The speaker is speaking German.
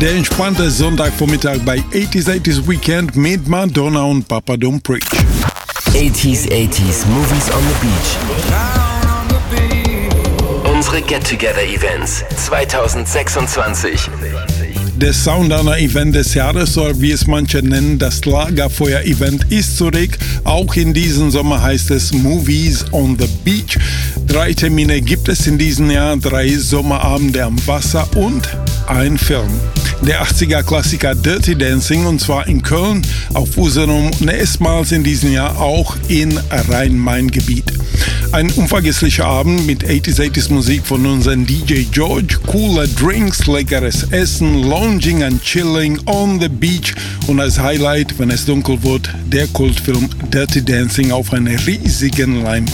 Der entspannte Sonntagvormittag bei 80s Weekend mit Madonna und Papa Don't Preach. 80s Movies on the Beach. Unsere Get-Together-Events 2026. Der Soundana-Event des Jahres, oder wie es manche nennen, das Lagerfeuer-Event, ist zurück. Auch in diesem Sommer heißt es Movies on the Beach. 3 Termine gibt es in diesem Jahr, 3 Sommerabende am Wasser und ein Film. Der 80er-Klassiker Dirty Dancing, und zwar in Köln, auf Usedom und erstmals in diesem Jahr auch in Rhein-Main-Gebiet. Ein unvergesslicher Abend mit 80s Musik von unserem DJ George, coole Drinks, leckeres Essen, Lounging and Chilling on the Beach und als Highlight, wenn es dunkel wird, der Kultfilm Dirty Dancing auf einer riesigen Leinwand.